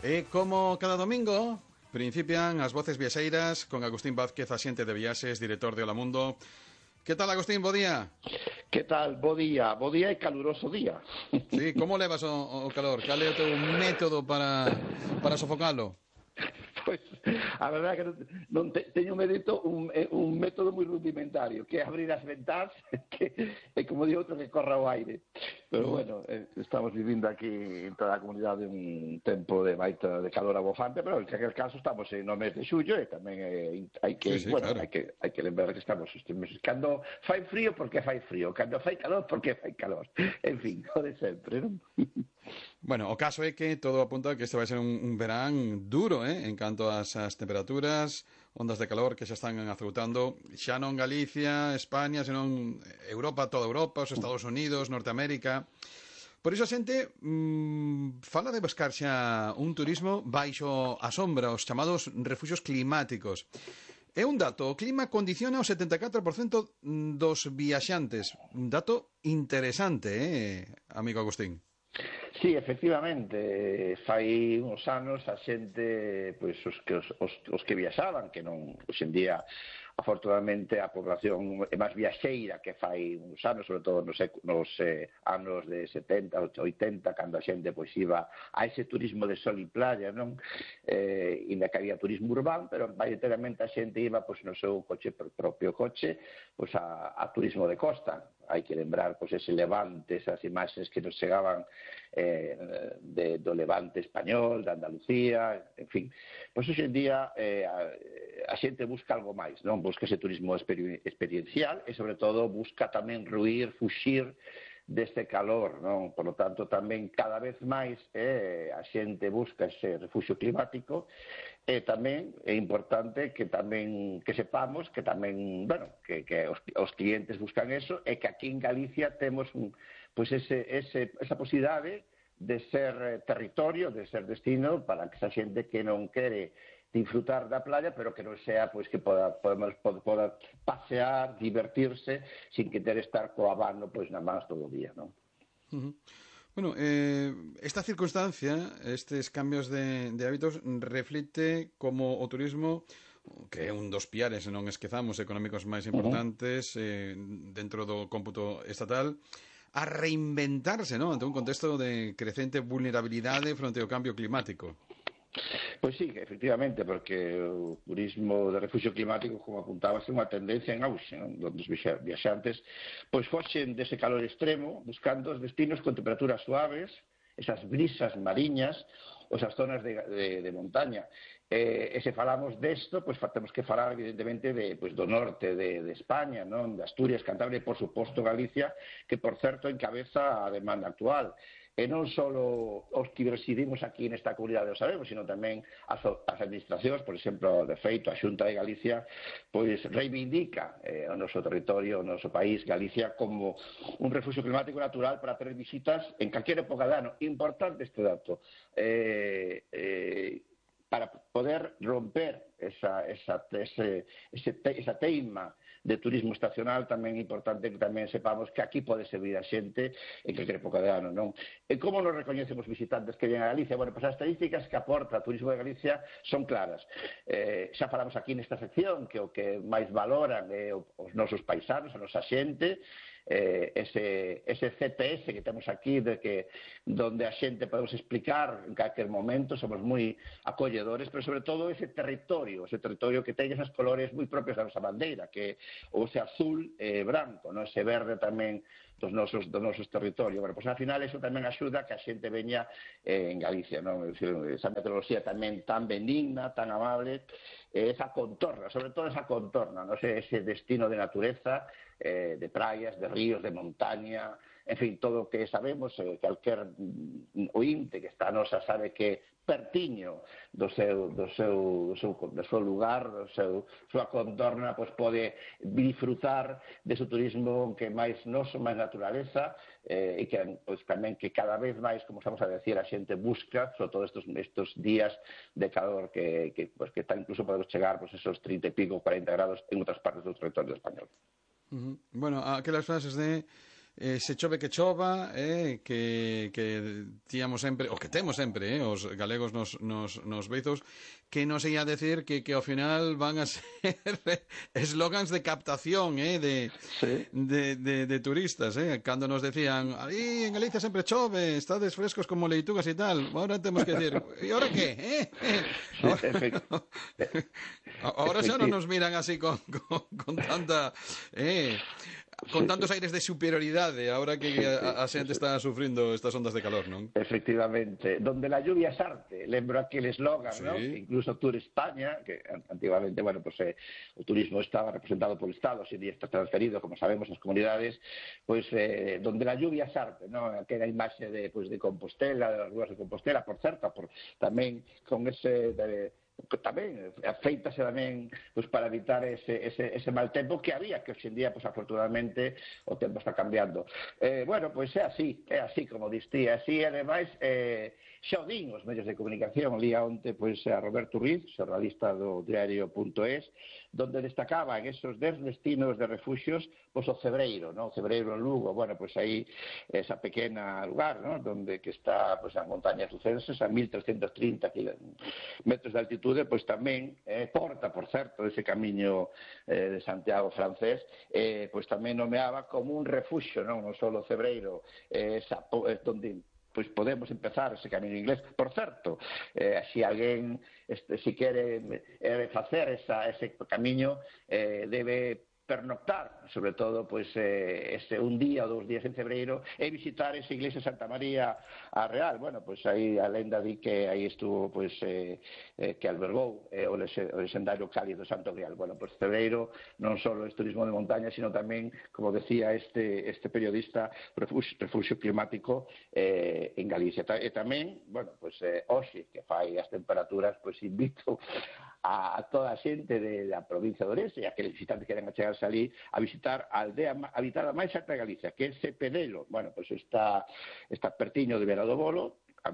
E como cada domingo, principian as voces viaxeiras con Agustín Vázquez, axente de viaxes, director de Hola Mundo. Que tal, Agustín? Bo día. Que tal? Bo día e caluroso día. Sí, como levas o calor? Cal é o teu método para sofocalo? Pois, a verdade é que teño un método moi rudimentario, que é abrir as ventás, que é como di outro, que corra o aire. Pero bueno, estamos vivindo aquí en toda a comunidade un tempo de baita de calor abofante, pero en aquel caso estamos no mes de xullo e tamén hai que, sí, bueno, claro. hai que lembrar que estamos cando fai frío, porque fai frío, cando fai calor, porque fai calor. En fin, o de sempre, non? Bueno, o caso é que todo apunta a que este vai ser un verán duro, en canto ás temperaturas, ondas de calor que xa están azoutando xa non Galicia, España, senón Europa, toda Europa, os Estados Unidos, Norteamérica. Por iso a xente fala de buscar xa un turismo baixo a sombra, os chamados refuxios climáticos. É un dato, o clima condiciona o 74% dos viaxantes. Un dato interesante, amigo Agustín. Sí, efectivamente, fai uns anos a xente, pois os que viaxaban, que non, hoxe en día, afortunadamente, a población é máis viaxeira que fai uns anos, sobre todo nos anos de 70, 80, cando a xente pois iba a ese turismo de sol e playa, non? Ainda que había turismo urbano, pero maioritariamente a xente iba pois no seu propio coche, pois a turismo de costa. Hai que lembrar pois ese Levante, esas imaxes que nos chegaban do Levante español, de Andalucía, en fin. Pois hoxe en día a xente busca algo máis, non? Busca ese turismo experiencial e, sobre todo, busca tamén fuxir deste calor, non? Por lo tanto, tamén cada vez máis a xente busca ese refuxio climático e tamén é importante que sepamos que tamén, bueno, que os clientes buscan eso e que aquí en Galicia temos pois esa posibilidade de ser territorio, de ser destino para que esa xente que non quere disfrutar da playa, pero que non sea pois que poda pasear, divertirse, sin que ter estar co abano pois na mans todo o día, non? Bueno, esta circunstancia, estes cambios de hábitos, reflite como o turismo, que é un dos piares, non esquezamos, económicos máis importantes dentro do cómputo estatal, a reinventarse, non? Ante un contexto de crecente vulnerabilidade fronte ao cambio climático. Pois sí, efectivamente, porque o turismo de refuxio climático, como apuntabas, é unha tendencia en auxe, onde os viaxantes pois foxen dese calor extremo, buscando os destinos con temperaturas suaves, esas brisas mariñas, ou esas zonas de montaña. E se falamos desto, pois temos que falar, evidentemente, do norte de España, non? De Asturias, Cantabria e, por suposto, Galicia, que, por certo, encabeza a demanda actual. E non só os que residimos aquí nesta comunidade o sabemos, sino tamén as administracións, por exemplo, de feito, a Xunta de Galicia, pois reivindica o noso territorio, o noso país, Galicia, como un refuxio climático natural para ter visitas en calquera época de ano. Importante este dato. Para poder romper esa teima de turismo estacional, tamén é importante que tamén sepamos que aquí pode servir a xente en calquera época de ano, non? E como nos recoñecen os visitantes que ven a Galicia? Bueno, pois as estadísticas que aporta o turismo de Galicia son claras. Xa falamos aquí nesta sección que o que máis valoran é os nosos paisanos, a nosa xente, ese CTS que temos aquí, donde a xente podemos explicar en calquer momento, somos moi acolledores, pero sobre todo ese territorio que ten esas colores moi propios da nosa bandeira, que o ese azul e branco, non? Ese verde tamén dos nosos territorios. Bueno, pois, ao final, eso tamén axuda que a xente veña en Galicia, non? Esa meteoroloxía tamén tan benigna, tan amable, esa contorna, sobre todo esa contorna, non? Ese destino de natureza, de praias, de ríos, de montaña, en fin, todo o que sabemos, calquer ointe que está a nosa sabe que pertiño do seu lugar, súa contorna, pois pode disfrutar dese turismo que máis noso, máis naturaleza, e que pois tamén que cada vez máis, como estamos a decir, a xente busca, sobre todo estos días de calor que está incluso podemos chegar pois esos 30 e pico, 40 grados en outras partes do territorio español. Bueno, aquelas frases de se chove que chova, que tíamos sempre, o que temos sempre, os galegos nos beizos, que non sei a decir que ao final van a ser eslogans de captación, Sí. de turistas, cando nos decían, aí en Galicia sempre chove, estades frescos como leitugas e tal, ahora temos que decir, e ahora que? Sí, Ahora xa non nos miran así con tanta... con tantos aires de superioridade, ahora que a xente está sufrindo estas ondas de calor, non? Efectivamente, donde la lluvia es arte, lembro aquel eslogan, Sí. ¿no? Que incluso Tour España, que antiguamente, bueno, pues el turismo estaba representado por el Estado, hoy en día está transferido, como sabemos, las comunidades, pues donde la lluvia es arte, ¿no? Aquella imaxe de Compostela, de las ruas de Compostela, por certo, tamén con ese... tamén afeítase tamén pues, para evitar ese mal tempo que había, que hoxe en día pues, afortunadamente o tempo está cambiando. Bueno, pois é así como distí, así ademais xa o din os medios de comunicación, lía onte pois a Roberto Ruiz, xornalista do diario.es, donde destacaban esos 10 destinos de refuxios, pois o Cebreiro, ¿no? O Cebreiro en Lugo, bueno, pois aí esa pequena lugar, ¿no? Donde que está pois as montañas lucenses a 1330 metros de altitud, pois tamén Porta, por certo, ese camiño de Santiago francés, pois tamén nomeaba como un refuxio, non só o Cebreiro, donde pois podemos empezar ese camiño inglés. Por certo, se alguén se quere facer ese camiño, debe pernoctar, sobre todo pois un día ou 2 días en Cebreiro, e visitar esa iglesia de Santa María a Real. Bueno, pois aí a lenda di que aí estuvo pois que albergou o legendario cáliz do Santo Grial. Bueno, pois Cebreiro non só é turismo de montaña, sino tamén, como decía este periodista, refugio climático en Galicia. E tamén, bueno, pois hoxe que fai as temperaturas, pois invito a toda a xente da provincia de Ourense e a aqueles visitantes que queren achegarse ali a visitar a aldea habitada máis alta de Galicia, que é Cepedelo. Bueno, pois está pertiño de Vera do Bolo, a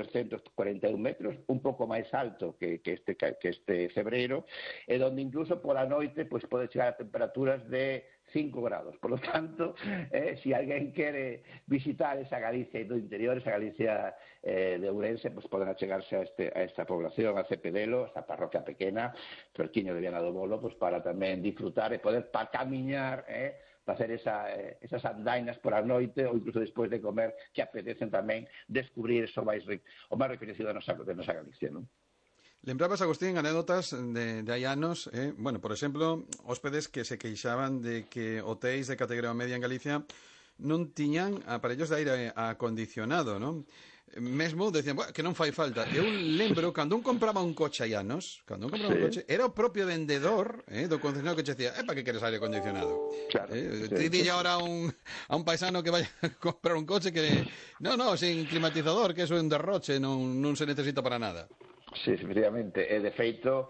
1341 metros, un pouco máis alto que este Cebreiro, e donde incluso pola noite pois pode chegar a temperaturas de 5 grados. Por lo tanto, se alguén quere visitar esa Galicia do interior, esa Galicia de Ourense, pues poden achegarse a esta población, a Cepedelo, esta parroquia pequena, pertiño de Viana do Bolo, pues para tamén disfrutar e poder camiñar, para hacer esas andainas por a noite ou incluso despois de comer, que apetecen tamén descubrir o máis recoñecido de nosa Galicia, non? Lembrabas, Agustín, anécdotas de hai anos, bueno, por exemplo, hóspedes que se queixaban de que hotéis de categoría media en Galicia non tiñan aparellos de aire acondicionado, non? Mesmo decían, bueno, que non fai falta. Eu lembro, cando un compraba un coche hai anos, era o propio vendedor do concesionario que che decía, para que queres aire acondicionado? Claro. Te dille ahora a un paisano que vaya a comprar un coche que... No, sin climatizador, que eso é un derroche, non se necesita para nada. Sí, efectivamente. E, de feito,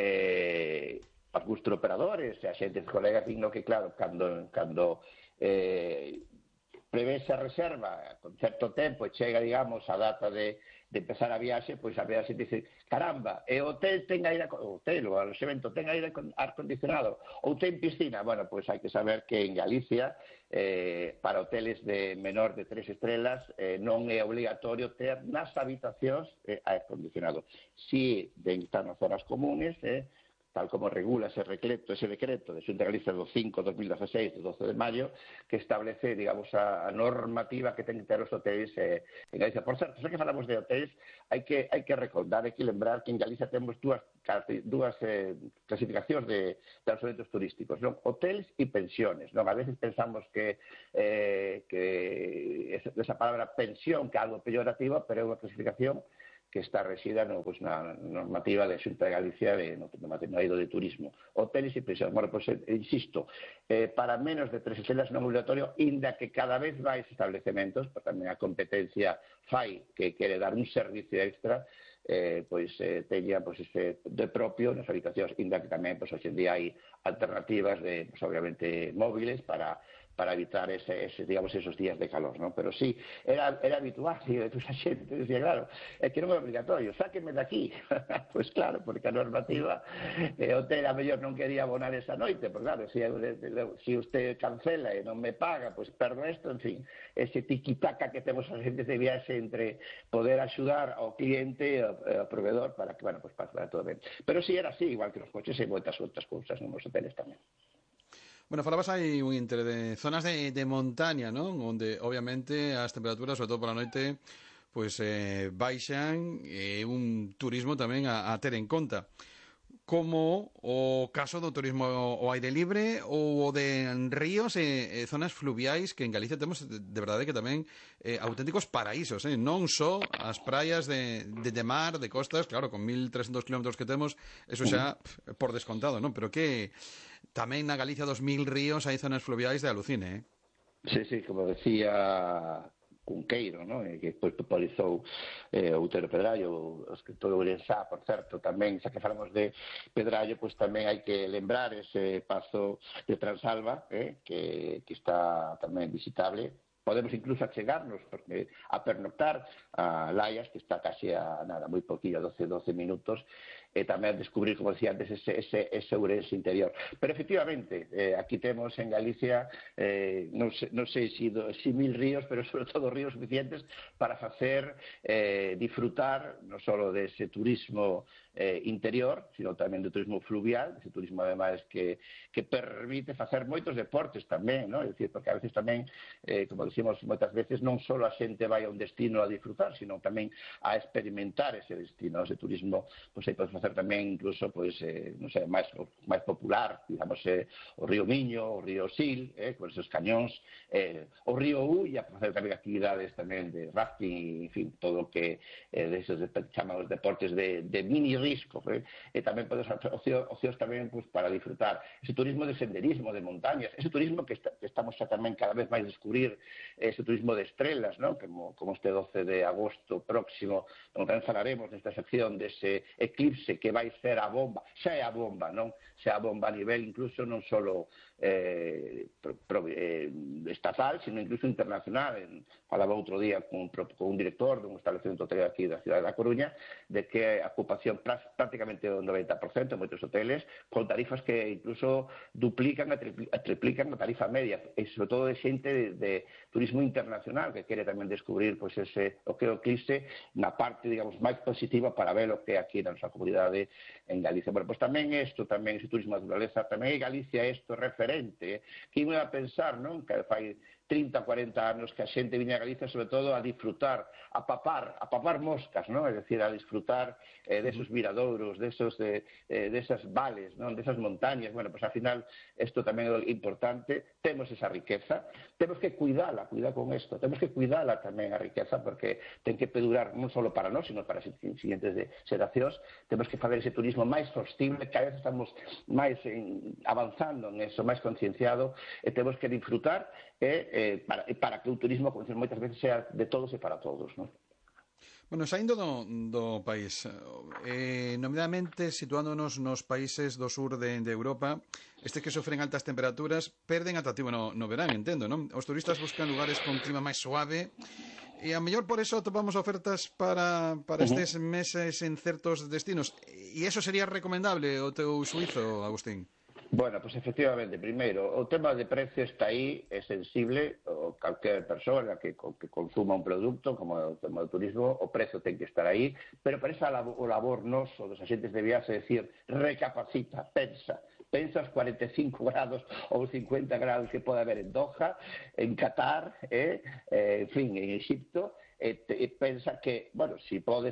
algúns operadores, a xente, colegas, digno que, claro, cando prevese a reserva con certo tempo e chega, digamos, a data de empezar a viaxe, pois a viaxe dice, caramba, e o hotel ten aire, o hotel, o alojamento ten aire acondicionado, ou ten piscina. Bueno, pois hai que saber que en Galicia, para hoteles de menor de 3 estrelas, non é obligatorio ter nas habitacións aire acondicionado. Si están nas zonas comunes, tal como regula ese decreto de Xunta de Galicia do 5/2016, do 12 de maio, que establece, digamos, a normativa que ten que ter os hotéis en Galicia. Por certo, xa que falamos de hotéis, hai que recordar, hai que lembrar que en Galicia temos dúas clasificacións de alojamentos turísticos, non? Hotéis e pensiones, non? A veces pensamos que esa palabra pensión, que é algo peyorativo, pero é unha clasificación que está resida na normativa de Xunta de Galicia no eido de turismo. Hoteles e pensións. Bueno, pois, insisto, para menos de 3 estrelas non é obligatorio, inda que cada vez máis establecementos, porque tamén a competencia fai que quere dar un servicio extra, teña de propio nas habitacións, inda que tamén hoxe en día hai alternativas de, obviamente, móviles para para evitar digamos, esos días de calor, ¿no? Pero sí, era habitual, e a xente decía, claro, é que non é obligatorio, sáquenme de aquí. Pois claro, porque a normativa, o hotel a mellor non quería abonar esa noite, porque claro, se usted cancela e non me paga, pois perdo isto, en fin, ese tiquitaca que temos as xentes de viaxe entre poder axudar ao cliente e ao proveedor para que, bueno, pues para todo ben. Pero si era así, igual que nos coches e moitas outras cousas nos hoteles tamén. Bueno, falabas aí un inter de zonas de montaña, non? Onde, obviamente, as temperaturas, sobre todo pola noite, pois baixan, un turismo tamén a ter en conta. Como o caso do turismo ao aire libre ou o de ríos e zonas fluviais, que en Galicia temos de verdade que tamén auténticos paraísos, non só as praias de mar, de costas, claro, con 1.300 kilómetros que temos, eso xa por descontado, non? Pero que tamén na Galicia dos 1.000 ríos hai zonas fluviais de alucine, Sí, como decía Cunqueiro, ¿no? Que despois popularizou Outero Pedrallo, o escritor ourensá, por certo, tamén, xa que falamos de Pedrallo, pois tamén hai que lembrar ese pazo de Transalva, que está tamén visitable. Podemos incluso achegarnos a pernoctar a Laias, que está casi a nada, moi poquillo, 12 minutos, e tamén descubrir, como decía antes, ese Ourense interior. Pero efectivamente, aquí temos en Galicia, non sei se 1.000 ríos, pero sobre todo ríos suficientes para facer disfrutar non só dese turismo interior, sino tamén do turismo fluvial, ese turismo ademais que permite facer moitos deportes tamén, non? É dicir, porque a veces tamén, como dicimos moitas veces, non só a xente vai a un destino a disfrutar, sino tamén a experimentar ese destino, ese turismo, pois aí podes facer tamén incluso, pois, non sei, máis popular, digamos, o río Miño, o río Sil, con esos cañóns, o río Ulla, para facer tamén actividades tamén de rafting, en fin, todo o que deses chamamos deportes de mini risco, e tamén podes facer ocios tamén pois, para disfrutar ese turismo de senderismo, de montañas, ese turismo que estamos xa tamén cada vez máis descubrir, ese turismo de estrelas, ¿no? Como este 12 de agosto próximo, onde tamén falaremos nesta sección dese eclipse que vai ser a bomba, xa é a bomba, non? Xa a bomba a nivel incluso non só estatal, sino incluso internacional. Falaba outro día con un director dun establecemento hotelero aquí da cidade da Coruña, de que a ocupación prácticamente o 90% en moitos hoteles, con tarifas que incluso duplican a triplican a tarifa media, e sobre todo de xente de turismo internacional que quere tamén descubrir pois o que é o eclipse na parte, digamos, máis positiva para ver o que é aquí na nosa comunidade en Galicia. Bueno, pois tamén ese turismo de naturaleza, tamén en Galicia isto é referente, que iba a pensar, non? Que fai 30, 40 anos que a xente viña a Galicia sobre todo a disfrutar, a papar moscas, ¿no? Es decir, a disfrutar desos miradouros, desas vales, ¿no? Desas montañas. Bueno, pues al final isto tamén é importante, temos esa riqueza, temos que cuidala, cuidar con isto, temos que cuidala tamén a riqueza, porque ten que perdurar non só para nós, sino para as siguientes xeracións. Temos que fazer ese turismo máis sostible, cada vez estamos máis avanzando en eso, máis concienciado, e temos que disfrutar para que o turismo, como dicen moitas veces, sea de todos e para todos, non? Bueno, saindo do país, nomeadamente situándonos nos países do sur de Europa, estes que sofren altas temperaturas perden atractivo no verán, entendo, non? Os turistas buscan lugares con clima máis suave e a mellor por eso topamos ofertas para estes meses en certos destinos. E iso sería recomendable o teu suizo, Agustín? Bueno, pues efectivamente, primeiro, o tema de precio está aí, é sensible, calquer persoa que consuma un produto, como o tema do turismo, o precio ten que estar aí, pero para esa labor noso dos axentes de viaxe, decir, recapacita, pensa os 45 grados ou 50 grados que pode haber en Doha, en Qatar, en fin, en Egipto, e pensa que, bueno, si podes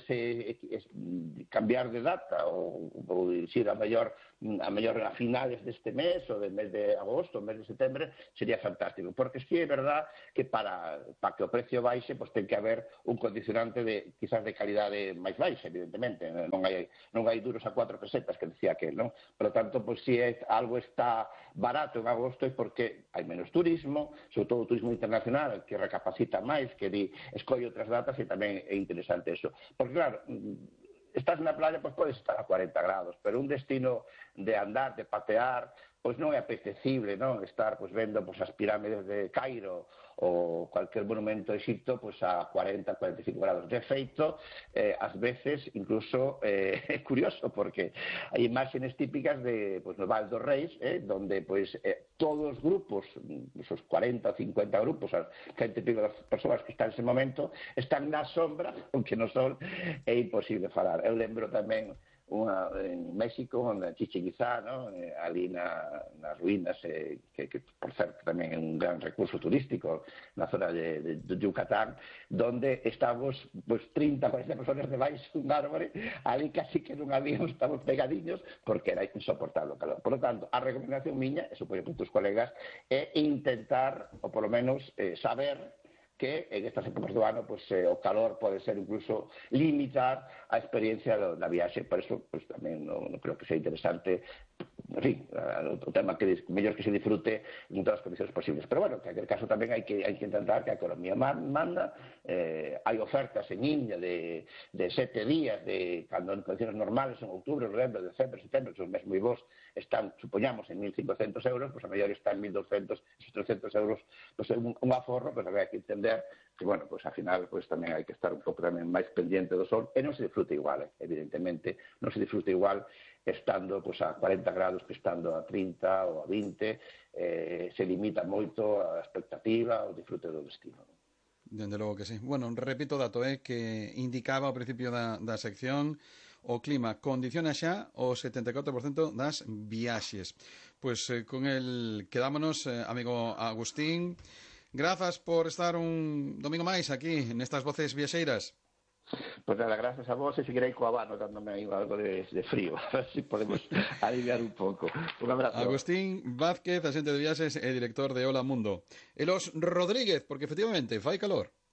cambiar de data ou ir a mellor a finales deste mes ou del mes de agosto, mes de setembro, sería fantástico, porque sí é verdad que para que o precio baixe, pues ten que haber un condicionante quizás de calidade máis baixa, evidentemente, non hai duros a 4 pesetas, que decía aquel, non? Por lo tanto, pues si algo está barato en agosto é porque hai menos turismo, sobre todo o turismo internacional, que recapacita máis, que escolle outras datas, e tamén é interesante eso. Porque claro, estás na playa, pues podes estar a 40 grados, pero un destino de andar, de patear, pois non é apetecible, non, estar pois vendo pois as pirámides de Cairo ou cualquier monumento de Egipto pois a 40, 45 grados. De feito, ás veces incluso é curioso porque hai imágenes típicas de pois no Val dos Reis, donde pois todos os grupos, os 40 ou 50 grupos, as 100 e pico das persoas que están nese momento, están na sombra, aunque no sol é imposible falar. Eu lembro tamén en México, onde Chichén Itzá, ¿no? Ali nas ruínas, que por certo tamén é un gran recurso turístico na zona de Yucatán, donde estamos pues 30, 40 personas debaixo dun árbore, ali casi que non habíamos, estamos pegadiños, porque era insoportable o calor. Por lo tanto, a recomendación miña, e supoño que tus colegas, é intentar, ou polo menos saber que en estas épocas do ano pues, o calor pode ser incluso limitar a experiencia da viaxe. Por eso pues, tamén non creo que sea interesante, en fin, o tema que mellor que se disfrute en todas as condicións posibles. Pero bueno, que en aquel caso tamén hai que intentar que a economía manda. Hai ofertas en India de 7 días, cando en condicións normales, en outubro, novembro, decembro, setembro, que son meses moi bons, están, supoñamos, en 1.500 euros, pues a mellor están en 1.200, 300 euros, pues un aforro, pues hai que entender que, bueno, pues al final pues tamén hai que estar un pouco tamén máis pendiente do sol, e non se disfruta igual, evidentemente, non se disfruta igual estando pues a 40 grados que estando a 30 ou a 20, se limita moito a expectativa, o disfrute do destino. Dende logo que sí. Bueno, repito o dato, que indicaba ao principio da sección, o clima condiciona xa o 74% das viaxes. Pois con el quedámonos, amigo Agustín. Grazas por estar un domingo máis aquí nestas voces viaxeiras. Pues nada, gracias a vos, e seguirei co abano dándome aí algo de frío, a ver se podemos aliviar un pouco. Un abrazo. Agustín Vázquez, axente de viaxes e director de Hola Mundo. E los Rodríguez, porque efectivamente fai calor.